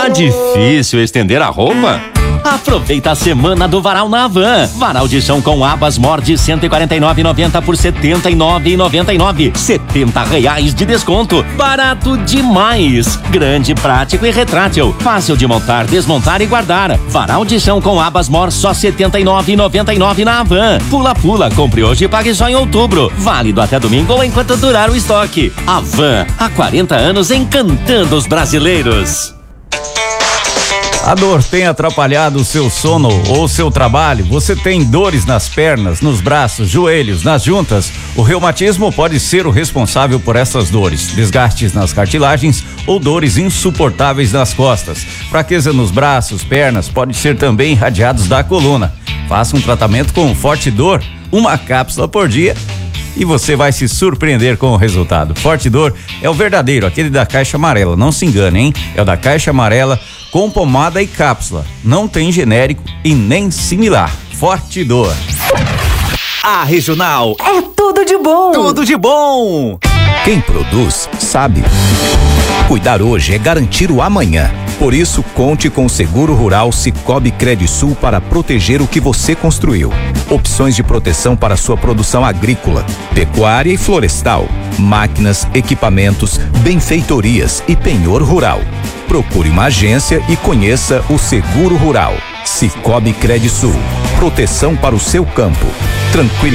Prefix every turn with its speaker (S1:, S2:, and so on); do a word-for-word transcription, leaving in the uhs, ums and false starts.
S1: Tá difícil estender a roupa? Aproveita a semana do Varal na Havan. Varal de chão com abas Mor de cento e quarenta e nove reais e noventa centavos por setenta e nove reais e noventa e nove centavos. setenta reais de desconto. Barato demais. Grande, prático e retrátil. Fácil de montar, desmontar e guardar. Varal de chão com abas Mor só setenta e nove reais e noventa e nove centavos na Havan. Pula pula, compre hoje e pague só em outubro. Válido até domingo ou enquanto durar o estoque. Havan, há quarenta anos encantando os brasileiros.
S2: A dor tem atrapalhado o seu sono ou seu trabalho? Você tem dores nas pernas, nos braços, joelhos, nas juntas? O reumatismo pode ser o responsável por essas dores, desgastes nas cartilagens ou dores insuportáveis nas costas. Fraqueza nos braços, pernas, pode ser também irradiados da coluna. Faça um tratamento com Forte Dor, uma cápsula por dia, e você vai se surpreender com o resultado. Forte Dor é o verdadeiro, aquele da caixa amarela, não se engane, hein? É o da caixa amarela com pomada e cápsula. Não tem genérico e nem similar. Forte Dor.
S3: A Regional
S4: é tudo de bom.
S3: Tudo de bom.
S5: Quem produz, sabe. Cuidar hoje é garantir o amanhã. Por isso, conte com o Seguro Rural Cicobi Credisul para proteger o que você construiu. Opções de proteção para sua produção agrícola, pecuária e florestal, máquinas, equipamentos, benfeitorias e penhor rural. Procure uma agência e conheça o Seguro Rural. Cicobi Credisul. Proteção para o seu campo. Tranquilidade.